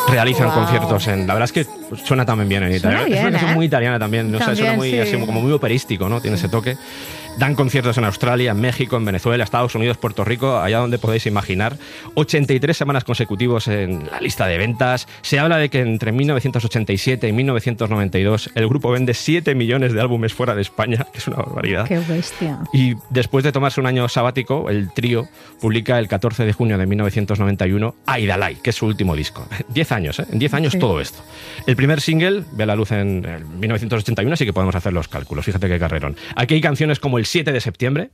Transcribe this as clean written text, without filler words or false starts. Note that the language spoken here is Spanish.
realizan conciertos en... La verdad es que suena también bien en italiano. Suena bien, es una canción muy italiana también, no sé, También, suena muy, sí. así, como muy operístico, ¿no? Tiene ese toque. Dan conciertos en Australia, en México, en Venezuela, Estados Unidos, Puerto Rico, allá donde podéis imaginar. 83 semanas consecutivos en la lista de ventas. Se habla de que entre 1987 y 1992 el grupo vende 7 millones de álbumes fuera de España, que es una barbaridad. Qué bestia. Y después de tomarse un año sabático, el trío publica el 14 de junio de 1991 Aidalai, que es su último disco. 10 años, ¿eh? En 10 años Sí. todo esto. El primer single ve la luz en 1981, así que podemos hacer los cálculos. Fíjate qué carrerón. Aquí hay canciones como El 7 de septiembre,